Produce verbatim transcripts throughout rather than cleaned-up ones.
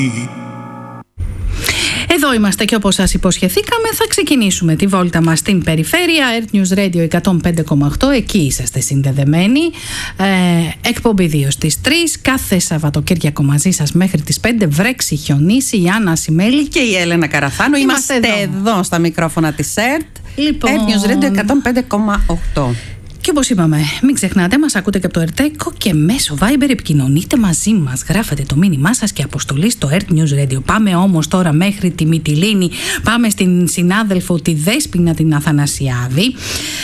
Εδώ είμαστε και όπως σας υποσχεθήκαμε θα ξεκινήσουμε τη βόλτα μας στην περιφέρεια. Earth News Radio εκατόν πέντε κόμμα οκτώ, εκεί είσαστε συνδεδεμένοι. Ε, εκπομπή δύο στις τρεις, κάθε Σαββατοκύριακο μαζί σας μέχρι τις πέντε. Βρέξει, χιονίσει, η Άννα Ασημέλη και η Έλενα Καραθάνου. Είμαστε, είμαστε εδώ. εδώ στα μικρόφωνα της ΕΡΤ. Λοιπόν, Earth News Radio εκατόν πέντε κόμμα οκτώ. Και όπως είπαμε, μην ξεχνάτε, μας ακούτε και από το Ερτέκο και μέσω Viber επικοινωνείτε μαζί μας. Γράφετε το μήνυμά σας και αποστολή στο Earth News Radio. Πάμε όμως τώρα μέχρι τη Μυτιλήνη. Πάμε στην συνάδελφο τη Δέσποινα την Αθανασιάδη.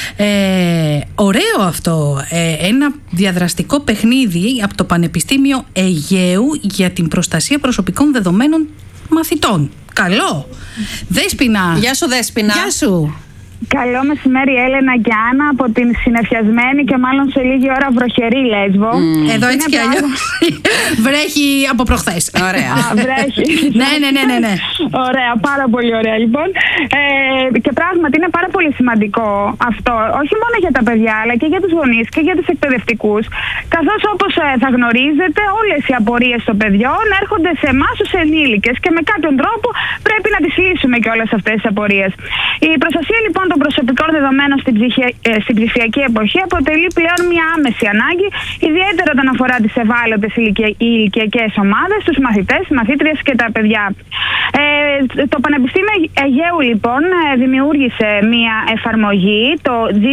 Ε, ωραίο αυτό. Ε, ένα διαδραστικό παιχνίδι από το Πανεπιστήμιο Αιγαίου για την προστασία προσωπικών δεδομένων μαθητών. Καλό. Δέσποινα. Γεια σου, Δέσποινα. Γεια σου. Καλό μεσημέρι, Έλενα και Άννα, από την συνεφιασμένη και μάλλον σε λίγη ώρα βροχερή Λέσβο. Mm. Εδώ έτσι κι αλλιώς βρέχει από προχθές. Ωραία. Α, βρέχει. ναι, ναι, ναι, ναι, ναι. Ωραία, πάρα πολύ ωραία λοιπόν. Ε, και πράγματι είναι πάρα πολύ σημαντικό αυτό, όχι μόνο για τα παιδιά, αλλά και για τους γονείς και για τους εκπαιδευτικούς. Καθώς όπως ε, θα γνωρίζετε, όλες οι απορίες των παιδιών έρχονται σε εμάς ως ενήλικες και με κάποιον τρόπο πρέπει να τις λύσουμε και όλες αυτές τις απορίες. Η προστασία λοιπόν των προσωπικών δεδομένων στην, ψυχια... στην ψηφιακή εποχή αποτελεί πλέον μια άμεση ανάγκη, ιδιαίτερα όταν αφορά τις ευάλωτες ηλικιακές ομάδες, τους μαθητές, μαθήτριες και τα παιδιά. Ε, το Πανεπιστήμιο Αιγαίου λοιπόν δημιούργησε μια εφαρμογή, το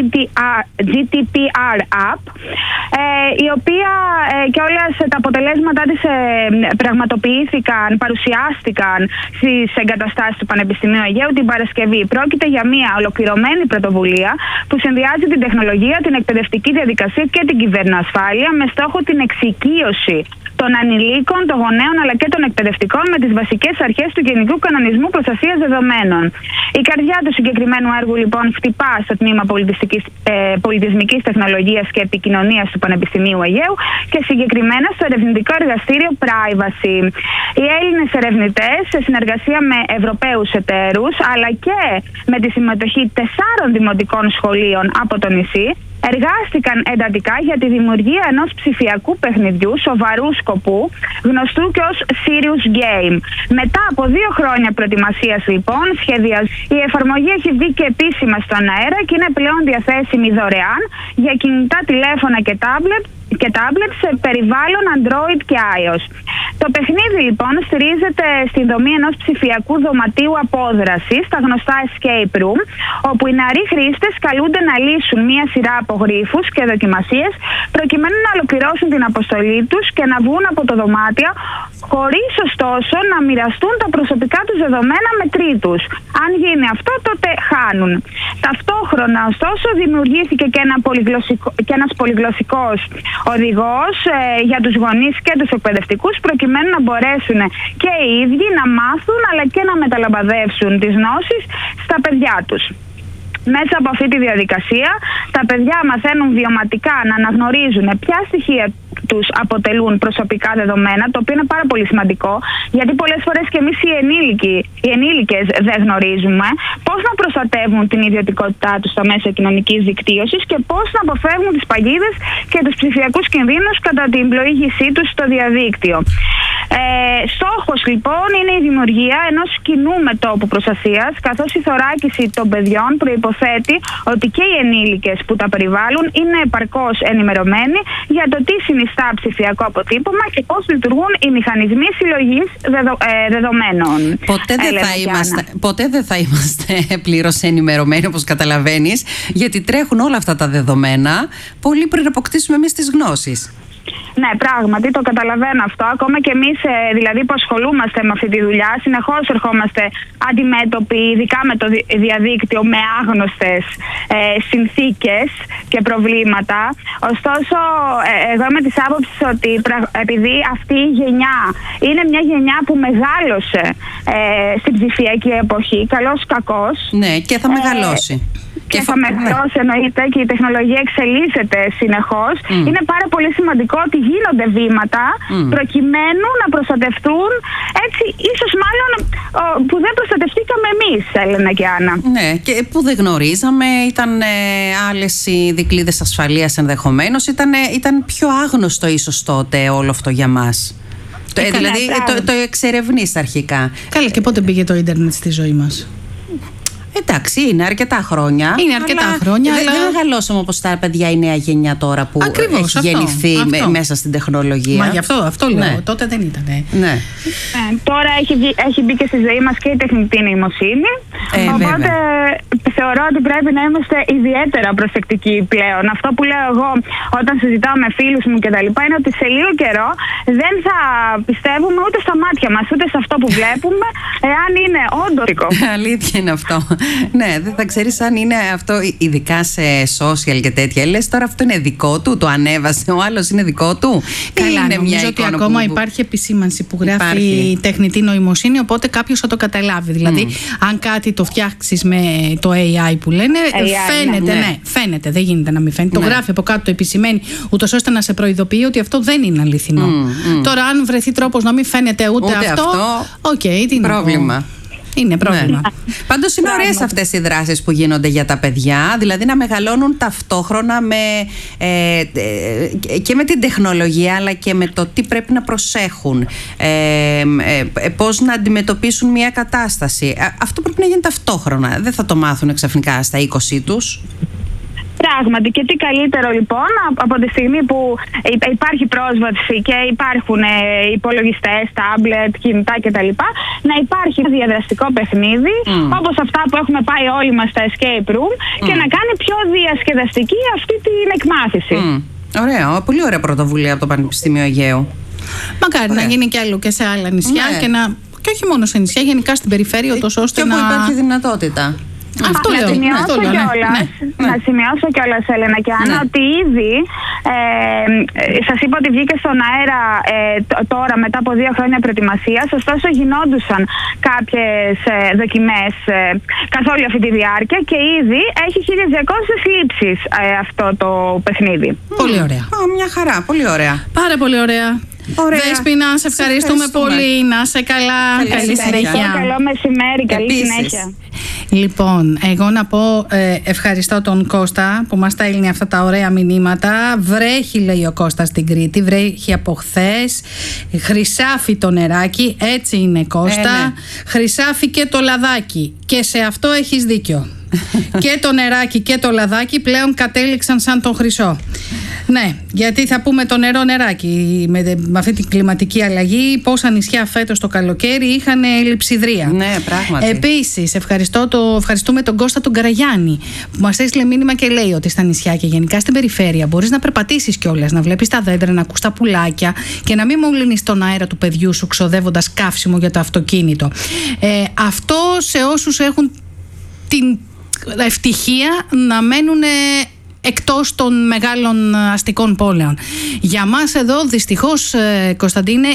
τζι τι πι αρ App, ε, η οποία ε, και όλα τα αποτελέσματά της ε, πραγματοποιήθηκαν, παρουσιάστηκαν στις εγκαταστάσεις του Πανεπιστημίου Αιγαίου την Παρασκευή. Πρόκειται για μια ολοκληρωμένη πρωτοβουλία που συνδυάζει την τεχνολογία, την εκπαιδευτική διαδικασία και την κυβερνοασφάλεια με στόχο την εξοικείωση των ανηλίκων, των γονέων αλλά και των εκπαιδευτικών με τις βασικές αρχές του Γενικού Κανονισμού Προστασίας Δεδομένων. Η καρδιά του συγκεκριμένου έργου λοιπόν χτυπά στο τμήμα ε, πολιτισμικής τεχνολογίας και επικοινωνίας του Πανεπιστημίου Αιγαίου και συγκεκριμένα στο ερευνητικό εργαστήριο Privacy. Οι Έλληνες ερευνητές, σε συνεργασία με Ευρωπαίους εταίρους αλλά και με τη συμμετοχή τεσσάρων δημοτικών σχολείων από το νησί, εργάστηκαν εντατικά για τη δημιουργία ενός ψηφιακού παιχνιδιού σοβαρού σκοπού, γνωστού και ως Serious Game. Μετά από δύο χρόνια προετοιμασίας λοιπόν, σχεδιασ... η εφαρμογή έχει βγει και επίσημα στον αέρα και είναι πλέον διαθέσιμη δωρεάν για κινητά τηλέφωνα και τάμπλετ και τάμπλετ σε περιβάλλον Android και iOS. Το παιχνίδι λοιπόν στηρίζεται στην δομή ενός ψηφιακού δωματίου απόδρασης, τα γνωστά escape room, όπου οι νεαροί χρήστες καλούνται να λύσουν μία σειρά από γρίφους και δοκιμασίες προκειμένου να ολοκληρώσουν την αποστολή τους και να βγουν από το δωμάτιο, χωρίς ωστόσο να μοιραστούν τα προσωπικά τους δεδομένα με τρίτους. Αν γίνει αυτό, τότε χάνουν. Ταυτόχρονα ωστόσο δημιουργήθηκε και, ένα πολυγλωσσικό, και ένας πολυγλωσσικός οδηγός ε, για τους γονείς και τους εκπαιδευτικούς προκειμένου να μπορέσουν και οι ίδιοι να μάθουν αλλά και να μεταλαμπαδεύσουν τις γνώσεις στα παιδιά τους. Μέσα από αυτή τη διαδικασία τα παιδιά μαθαίνουν βιωματικά να αναγνωρίζουν ποια στοιχεία τους αποτελούν προσωπικά δεδομένα, το οποίο είναι πάρα πολύ σημαντικό, γιατί πολλές φορές και εμείς οι ενήλικοι, οι ενήλικες δεν γνωρίζουμε πώς να προστατεύουν την ιδιωτικότητά τους στα μέσα κοινωνικής δικτύωσης και πώς να αποφεύγουν τις παγίδες και τους ψηφιακούς κινδύνους κατά την πλοήγησή τους στο διαδίκτυο. Ε, στόχος λοιπόν είναι η δημιουργία ενός κοινού μετώπου προστασίας, καθώς η θωράκιση των παιδιών προϋποθέτει ότι και οι ενήλικες που τα περιβάλλουν είναι επαρκώς ενημερωμένοι για το τι συνιστά ψηφιακό αποτύπωμα και πώς λειτουργούν οι μηχανισμοί συλλογής δεδο, ε, δεδομένων. Ποτέ δεν, θα είμαστε, ποτέ δεν θα είμαστε πλήρως ενημερωμένοι, όπως καταλαβαίνεις, γιατί τρέχουν όλα αυτά τα δεδομένα πολύ πριν αποκτήσουμε εμείς τις γνώσεις. Ναι, πράγματι το καταλαβαίνω αυτό. Ακόμα και εμείς δηλαδή που ασχολούμαστε με αυτή τη δουλειά, συνεχώς ερχόμαστε αντιμέτωποι, ειδικά με το διαδίκτυο, με άγνωστες ε, συνθήκες και προβλήματα. Ωστόσο, ε, εγώ είμαι της άποψης ότι επειδή αυτή η γενιά είναι μια γενιά που μεγάλωσε ε, στην ψηφιακή εποχή, καλός κακός. Ναι, και θα μεγαλώσει. Ε, Και θα μεγαλώσει, εννοείται, και η τεχνολογία εξελίσσεται συνεχώς. Mm. Είναι πάρα πολύ σημαντικό ότι γίνονται βήματα mm. προκειμένου να προστατευτούν, έτσι ίσως μάλλον που δεν προστατευτήκαμε εμείς, Έλενα και Άννα. Ναι, και που δεν γνωρίζαμε, ήταν ε, άλλες οι δικλείδες ασφαλείας ενδεχομένως, ήταν, ε, ήταν πιο άγνωστο ίσως τότε όλο αυτό για μας. Ε, δηλαδή το, το εξερευνείς αρχικά. Καλά, και πότε πήγε το ίντερνετ στη ζωή μας? Εντάξει, είναι αρκετά χρόνια. Είναι αρκετά αλλά χρόνια. Δεν, αλλά... δεν μεγαλώσαμε όπως τα παιδιά η νέα γενιά τώρα που Ακριβώς, έχει αυτό, γεννηθεί αυτό. μέσα στην τεχνολογία. Μα γι' αυτό, αυτό λέω. Ναι. Τότε δεν ήταν. Ναι. Ε, τώρα έχει, έχει μπει και στη ζωή μας και η τεχνητή νοημοσύνη. Ε, οπότε βέβαια. θεωρώ ότι πρέπει να είμαστε ιδιαίτερα προσεκτικοί πλέον. Αυτό που λέω εγώ όταν συζητάω με φίλους μου κτλ. Είναι ότι σε λίγο καιρό δεν θα πιστεύουμε ούτε στα μάτια μας, ούτε σε αυτό που βλέπουμε, εάν είναι όντως. Αλήθεια είναι αυτό. Ναι, δεν θα ξέρεις αν είναι αυτό, ειδικά σε social και τέτοια. Λες τώρα αυτό είναι δικό του, το ανέβασε, ο άλλος είναι δικό του. Καλά, είναι νομίζω μια ότι εικόνα ακόμα που... υπάρχει επισήμανση που γράφει υπάρχει. η τεχνητή νοημοσύνη, οπότε κάποιος θα το καταλάβει. Δηλαδή, mm. αν κάτι το φτιάξεις με το έι άι που λένε, έι άι, φαίνεται, ναι. ναι, φαίνεται, δεν γίνεται να μην φαίνεται. Ναι. Το γράφει από κάτω, το επισημαίνει, ούτως ώστε να σε προειδοποιεί ότι αυτό δεν είναι αληθινό. Mm, mm. Τώρα, αν βρεθεί τρόπος να μην φαίνεται ούτε, ούτε αυτό, οκ, okay, τι πρόβλημα. Είναι πρόβλημα. Ναι. Πάντως είναι ωραίες αυτές οι δράσεις που γίνονται για τα παιδιά, δηλαδή να μεγαλώνουν ταυτόχρονα με, ε, ε, και με την τεχνολογία αλλά και με το τι πρέπει να προσέχουν, ε, ε, πώς να αντιμετωπίσουν μια κατάσταση. Αυτό πρέπει να γίνει ταυτόχρονα, δεν θα το μάθουν ξαφνικά στα είκοσι τους. Πράγματι, και τι καλύτερο λοιπόν από τη στιγμή που υπάρχει πρόσβαση και υπάρχουν υπολογιστές, τάμπλετ, κινητά κτλ. Να υπάρχει ένα διαδραστικό παιχνίδι, mm. όπως αυτά που έχουμε πάει όλοι μας στα escape room, mm. και να κάνει πιο διασκεδαστική αυτή την εκμάθηση. Mm. Ωραία, πολύ ωραία πρωτοβουλία από το Πανεπιστήμιο Αιγαίου. Μακάρι ωραία. Να γίνει κι άλλο και σε άλλα νησιά, ναι. και, να, και όχι μόνο σε νησιά, γενικά στην περιφέρεια, ούτως ώστε και να... όπου υπάρχει δυνατότητα. Αυτό να λέω, σημειώσω αυτό λέω, κιόλας, ναι, ναι. να σημειώσω κιόλας, Έλενα και Άννα, ναι. ότι ήδη ε, σας είπα ότι βγήκε στον αέρα ε, τώρα μετά από δύο χρόνια προετοιμασίας, ωστόσο γινόντουσαν κάποιες ε, δοκιμές ε, καθ' όλη αυτή τη διάρκεια και ήδη έχει χίλιες διακόσιες λήψεις ε, αυτό το παιχνίδι. Πολύ ωραία. Α, μια χαρά, πολύ ωραία. Πάρα πολύ ωραία. Ωραία. Δέσποινα, σε ευχαριστούμε, ευχαριστούμε πολύ. Να είσαι καλά. Καλή, καλή συνέχεια. συνέχεια. Καλό μεσημέρι, καλή Επίσης. συνέχεια. Λοιπόν, εγώ να πω ε, ευχαριστώ τον Κώστα που μας στέλνει αυτά τα ωραία μηνύματα. Βρέχει, λέει ο Κώστας, στην Κρήτη. Βρέχει από χθες. Χρυσάφι το νεράκι. Έτσι είναι, Κώστα. Ε, ναι. Χρυσάφι και το λαδάκι. Και σε αυτό έχεις δίκιο. Και το νεράκι και το λαδάκι πλέον κατέληξαν σαν τον χρυσό. Ναι, γιατί θα πούμε το νερό νεράκι. Με, με αυτή την κλιματική αλλαγή, πόσα νησιά φέτος το καλοκαίρι είχαν λειψιδρία. Ναι, πράγματι. Επίσης, ευχαριστώ το, ευχαριστούμε τον Κώστα τον Καραγιάννη που μας έστειλε μήνυμα και λέει ότι στα νησιά και γενικά στην περιφέρεια μπορείς να περπατήσεις κιόλας, να βλέπεις τα δέντρα, να ακούς τα πουλάκια και να μην μολύνεις τον αέρα του παιδιού σου ξοδεύοντας καύσιμο για το αυτοκίνητο. Ε, αυτό σε όσους έχουν την ευτυχία να μένουν εκτός των μεγάλων αστικών πόλεων. Για μας εδώ δυστυχώς, Κωνσταντίνε,